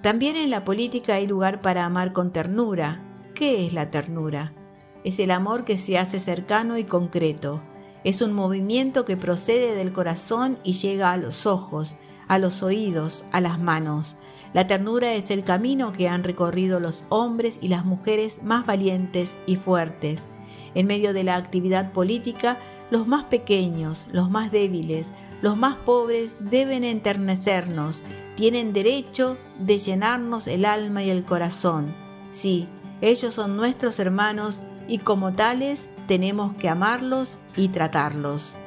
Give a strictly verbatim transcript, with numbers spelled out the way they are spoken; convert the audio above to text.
También en la política hay lugar para amar con ternura. ¿Qué es la ternura? Es el amor que se hace cercano y concreto. Es un movimiento que procede del corazón y llega a los ojos, a los oídos, a las manos. La ternura es el camino que han recorrido los hombres y las mujeres más valientes y fuertes. En medio de la actividad política, los más pequeños, los más débiles, los más pobres deben enternecernos, tienen derecho de llenarnos el alma y el corazón. Sí, ellos son nuestros hermanos y como tales tenemos que amarlos y tratarlos.